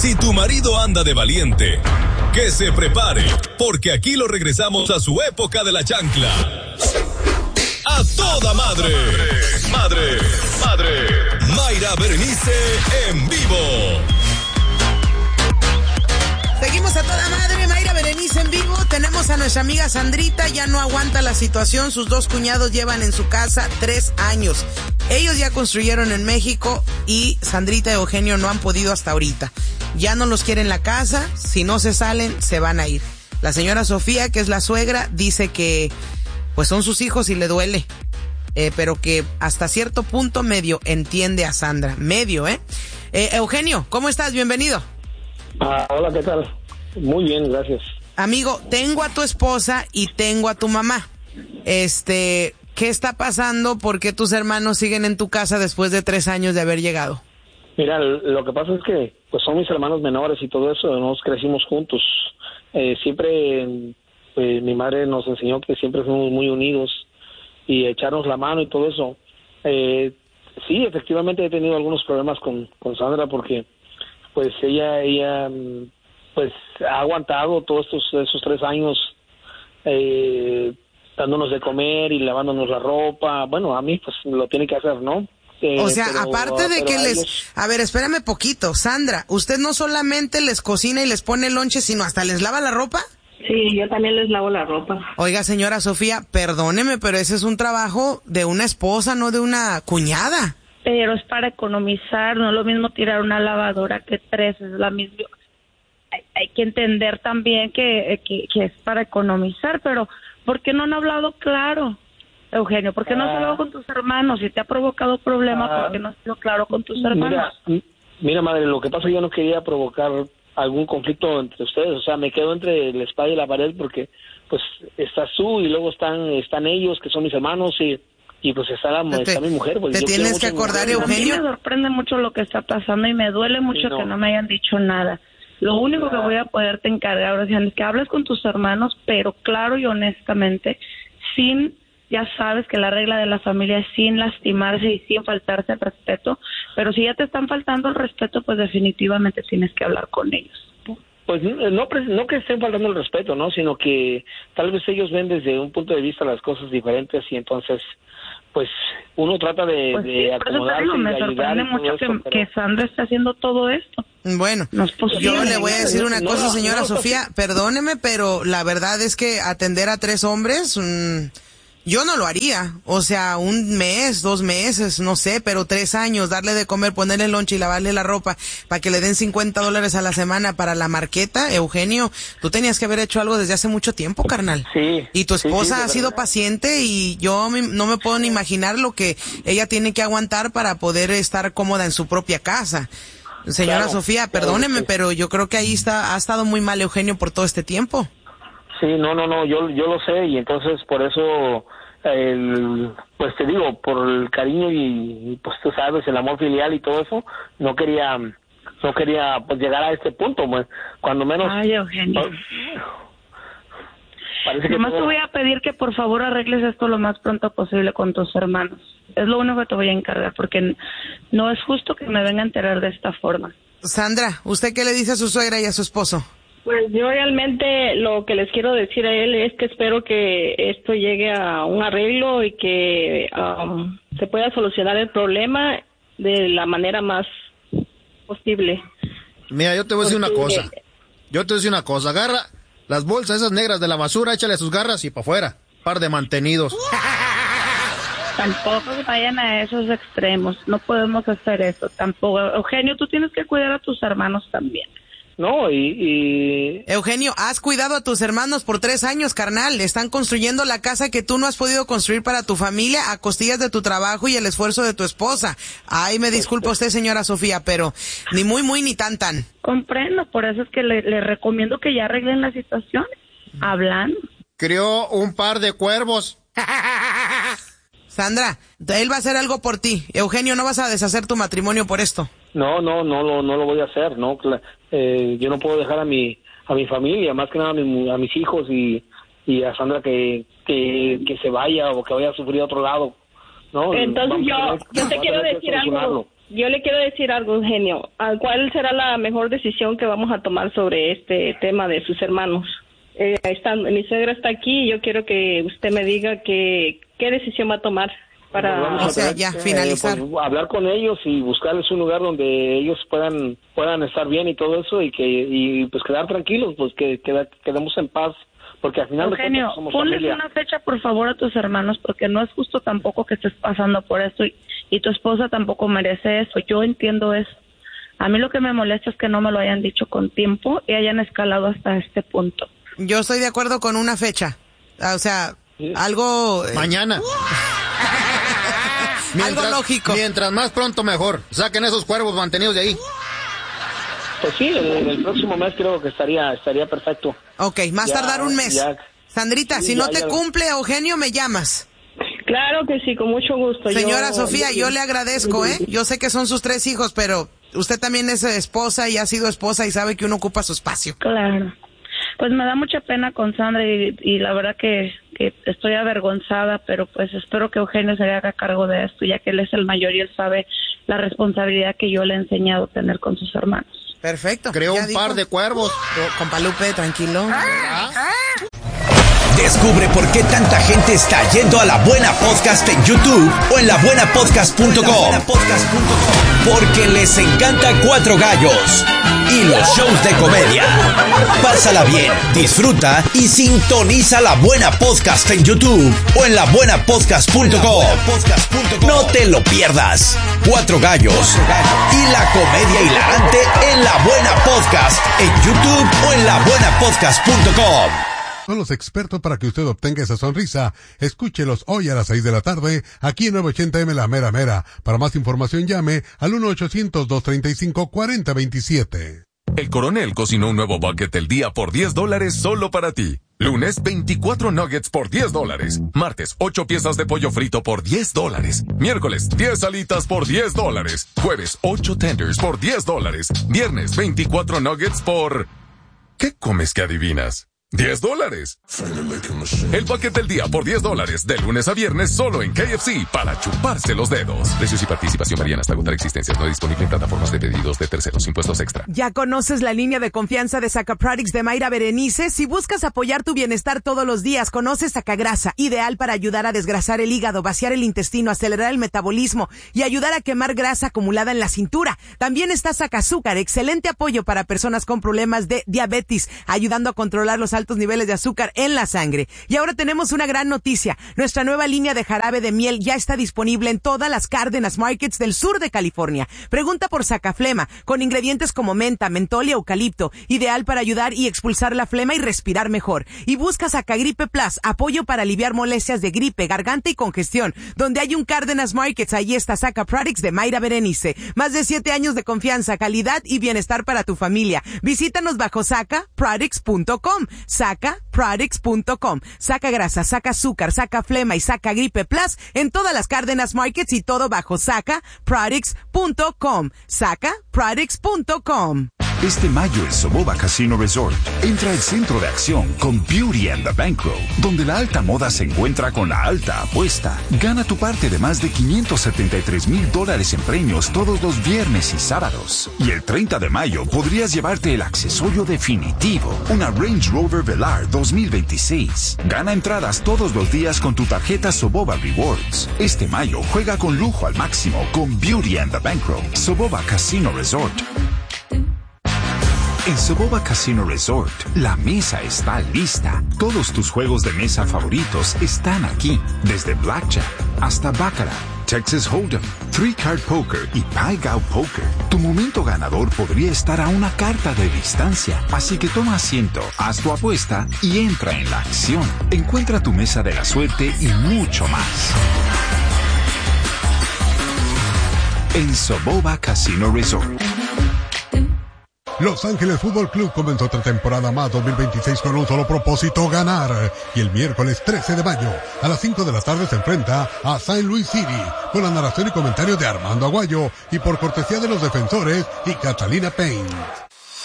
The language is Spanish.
Si tu marido anda de valiente, que se prepare, porque aquí lo regresamos a su época de la chancla. ¡A toda madre! ¡Madre! Mayra Berenice en vivo. Seguimos a toda madre, Mayra Berenice en vivo. Tenemos a nuestra amiga Sandrita, ya no aguanta la situación. Sus dos cuñados llevan en su casa 3 años. Ellos ya construyeron en México y Sandrita y Eugenio no han podido hasta ahorita. Ya no los quieren en la casa, si no se salen, se van a ir. La señora Sofía, que es la suegra, dice que pues son sus hijos y le duele, pero que hasta cierto punto medio entiende a Sandra. Medio, Eugenio, ¿cómo estás? Bienvenido. Hola, ¿qué tal? Muy bien, gracias. Amigo, tengo a tu esposa y tengo a tu mamá. ¿Qué está pasando? ¿Por qué tus hermanos siguen en tu casa después de 3 años de haber llegado? Mira, lo que pasa es que pues son mis hermanos menores y todo eso, nos crecimos juntos. Siempre mi madre nos enseñó que siempre fuimos muy unidos y echarnos la mano y todo eso. Sí, efectivamente he tenido algunos problemas con Sandra porque pues ella pues ha aguantado todos esos 3 años dándonos de comer y lavándonos la ropa. Bueno, a mí pues lo tiene que hacer, ¿no? O sea, pero, aparte de que les... ellos... A ver, espérame poquito. Sandra, ¿usted no solamente les cocina y les pone lonche, sino hasta les lava la ropa? Sí, yo también les lavo la ropa. Oiga, señora Sofía, perdóneme, pero ese es un trabajo de una esposa, no de una cuñada. Pero es para economizar, no es lo mismo tirar una lavadora que 3, es la misma. Hay que entender también que es para economizar, pero ¿por qué no han hablado claro, Eugenio? ¿Por qué no has hablado con tus hermanos? Si te ha provocado problemas, ¿por qué no has sido claro con tus hermanos? Mira, madre, lo que pasa es que yo no quería provocar algún conflicto entre ustedes, o sea, me quedo entre la espada y la pared porque pues estás tú y luego están ellos que son mis hermanos y pues está mi mujer. Pues, te tienes que acordar, Eugenio. A mí me sorprende mucho lo que está pasando y me duele mucho que no me hayan dicho nada. Lo único que voy a poderte encargar ahora es que hables con tus hermanos, pero claro y honestamente, ya sabes que la regla de la familia es sin lastimarse y sin faltarse el respeto, pero si ya te están faltando el respeto, pues definitivamente tienes que hablar con ellos. Pues no que estén faltando el respeto, ¿no? Sino que tal vez ellos ven desde un punto de vista las cosas diferentes y entonces pues uno trata de acomodarse y de ayudar. Me sorprende mucho que Sandra esté haciendo todo esto. Bueno, no yo le voy a decir una cosa, señora Sofía, perdóneme, pero la verdad es que atender a 3 hombres, yo no lo haría. O sea, 1 mes, 2 meses, no sé, pero 3 años, darle de comer, ponerle lonche y lavarle la ropa para que le den $50 a la semana para la marqueta. Eugenio, tú tenías que haber hecho algo desde hace mucho tiempo, carnal. Sí. Y tu esposa ha sido paciente y yo no me puedo ni imaginar lo que ella tiene que aguantar para poder estar cómoda en su propia casa. Señora Sofía, perdóneme, pero yo creo que ahí ha estado muy mal Eugenio por todo este tiempo. Sí, no, yo lo sé y entonces por eso, pues te digo, por el cariño y pues tú sabes, el amor filial y todo eso, no quería pues llegar a este punto, pues, cuando menos... Ay, Eugenio. Además te voy a pedir que por favor arregles esto lo más pronto posible con tus hermanos. Es lo único que te voy a encargar, porque no es justo que me venga a enterar de esta forma. Sandra, ¿usted qué le dice a su suegra y a su esposo? Pues yo realmente lo que les quiero decir a él es que espero que esto llegue a un arreglo y que se pueda solucionar el problema de la manera más posible. Mira, yo te voy a decir una cosa. Agarra las bolsas esas negras de la basura, échale sus garras y para afuera. Par de mantenidos. Tampoco vayan a esos extremos. No podemos hacer eso tampoco. Eugenio, tú tienes que cuidar a tus hermanos también. No, Eugenio, has cuidado a tus hermanos por 3 años, carnal. Están construyendo la casa que tú no has podido construir para tu familia a costillas de tu trabajo y el esfuerzo de tu esposa. Ay, me disculpa usted, señora Sofía, pero ni muy, muy, ni tan. Comprendo, por eso es que le recomiendo que ya arreglen la situación. Hablando. Crió un par de cuervos. Sandra, él va a hacer algo por ti. Eugenio, no vas a deshacer tu matrimonio por esto. No lo voy a hacer, no. Yo no puedo dejar a mi familia, más que nada a mis hijos y a Sandra que se vaya o que vaya a sufrir a otro lado, ¿no? Entonces yo te quiero decir algo. Yo le quiero decir algo, Eugenio. ¿Cuál será la mejor decisión que vamos a tomar sobre este tema de sus hermanos? Mi suegra está aquí y yo quiero que usted me diga qué decisión va a tomar para... finalizar. Pues, hablar con ellos y buscarles un lugar donde ellos puedan estar bien y todo eso y pues quedar tranquilos, pues que quedemos en paz. Porque al final Eugenio, ponles una fecha por favor a tus hermanos, porque no es justo tampoco que estés pasando por esto y tu esposa tampoco merece eso. Yo entiendo eso. A mí lo que me molesta es que no me lo hayan dicho con tiempo y hayan escalado hasta este punto. Yo estoy de acuerdo con una fecha. O sea, algo... Mañana. Algo lógico. Mientras más pronto mejor. Saquen esos cuervos mantenidos de ahí. Pues sí, el próximo mes creo que estaría perfecto. Ok, más tardar un mes. Sandrita, si no te cumple, Eugenio, me llamas. Claro que sí, con mucho gusto. Señora Sofía, yo le agradezco, Yo sé que son sus 3 hijos, pero usted también es esposa y ha sido esposa y sabe que uno ocupa su espacio. Claro. Pues me da mucha pena con Sandra y la verdad que estoy avergonzada, pero pues espero que Eugenio se haga cargo de esto, ya que él es el mayor y él sabe la responsabilidad que yo le he enseñado a tener con sus hermanos. Perfecto. Creó un par de cuervos. Compa Lupe, tranquilo. Descubre por qué tanta gente está yendo a La Buena Podcast en YouTube o en labuenapodcast.com. Porque les encanta Cuatro Gallos y los shows de comedia. Pásala bien, disfruta y sintoniza La Buena Podcast en YouTube o en labuenapodcast.com. No te lo pierdas. Cuatro Gallos y la comedia hilarante en La Buena Podcast en YouTube o en labuenapodcast.com. Son los expertos para que usted obtenga esa sonrisa. Escúchelos hoy a las 6 de la tarde, aquí en 980M La Mera Mera. Para más información llame al 1-800-235-4027. El Coronel cocinó un nuevo bucket del día por $10 solo para ti. Lunes, 24 nuggets por $10. Martes, 8 piezas de pollo frito por $10. Miércoles, 10 alitas por $10. Jueves, 8 tenders por $10. Viernes, 24 nuggets por... ¿Qué comes que adivinas? $10. El paquete del día por $10, de lunes a viernes solo en KFC para chuparse los dedos. Precios y participación varían hasta agotar existencias. No disponible en plataformas de pedidos de terceros. Impuestos extra. ¿Ya conoces la línea de confianza de Sacaprotix de Mayra Berenice? Si buscas apoyar tu bienestar todos los días, conoce Sacagrasa, ideal para ayudar a desgrasar el hígado, vaciar el intestino, acelerar el metabolismo y ayudar a quemar grasa acumulada en la cintura. También está Sacazúcar, excelente apoyo para personas con problemas de diabetes, ayudando a controlar los altos niveles de azúcar en la sangre. Y ahora tenemos una gran noticia. Nuestra nueva línea de jarabe de miel ya está disponible en todas las Cárdenas Markets del sur de California. Pregunta por Sacaflema, con ingredientes como menta, mentol y eucalipto, ideal para ayudar y expulsar la flema y respirar mejor. Y busca Sacagripe Plus, apoyo para aliviar molestias de gripe, garganta y congestión. Donde hay un Cárdenas Markets, allí está Sacaprotix de Mayra Berenice. Más de 7 años de confianza, calidad y bienestar para tu familia. Visítanos bajo sacaprotix.com. Sacaprotix.com. Saca grasa, saca azúcar, saca flema y saca gripe plus en todas las Cárdenas Markets y todo bajo sacaprotix.com. Sacaprotix.com. Este mayo el Soboba Casino Resort entra al centro de acción con Beauty and the Bankroll, donde la alta moda se encuentra con la alta apuesta. Gana tu parte de más de $573,000 en premios todos los viernes y sábados. Y el 30 de mayo podrías llevarte el accesorio definitivo, una Range Rover Velar 2026. Gana entradas todos los días con tu tarjeta Soboba Rewards. Este mayo juega con lujo al máximo con Beauty and the Bankroll. Soboba Casino Resort. En Soboba Casino Resort, la mesa está lista. Todos tus juegos de mesa favoritos están aquí. Desde Blackjack hasta Baccarat, Texas Hold'em, Three Card Poker y Pai Gow Poker. Tu momento ganador podría estar a una carta de distancia. Así que toma asiento, haz tu apuesta y entra en la acción. Encuentra tu mesa de la suerte y mucho más en Soboba Casino Resort. Los Ángeles Fútbol Club comenzó otra temporada más 2026 con un solo propósito, ganar. Y el miércoles 13 de mayo a las 5 de la tarde se enfrenta a St. Louis City con la narración y comentarios de Armando Aguayo y por cortesía de los defensores y Catalina Payne.